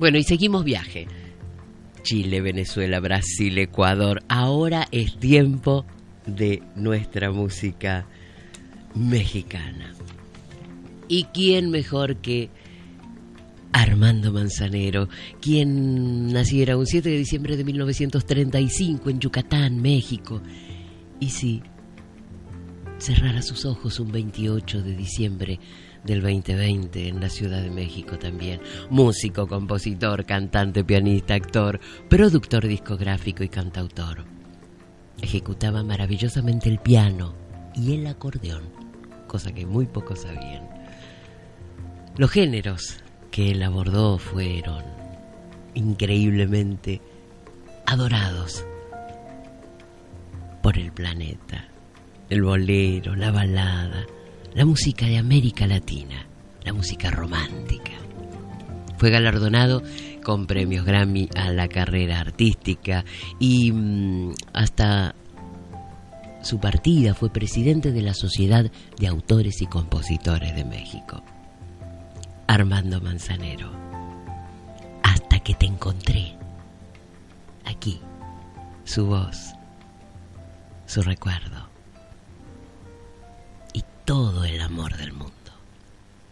Bueno, y seguimos viaje. Chile, Venezuela, Brasil, Ecuador. Ahora es tiempo de nuestra música mexicana. ¿Y quién mejor que Armando Manzanero, quien naciera un 7 de diciembre de 1935 en Yucatán, México? Y sí, cerrara sus ojos un 28 de diciembre del 2020 en la Ciudad de México también. Músico, compositor, cantante, pianista, actor, productor discográfico y cantautor. Ejecutaba maravillosamente el piano y el acordeón, cosa que muy pocos sabían. Los géneros que él abordó fueron increíblemente adorados por el planeta. El bolero, la balada, la música de América Latina, la música romántica. Fue galardonado con premios Grammy a la carrera artística y hasta su partida fue presidente de la Sociedad de Autores y Compositores de México. Armando Manzanero, hasta que te encontré. Aquí, su voz, su recuerdo y todo el amor del mundo.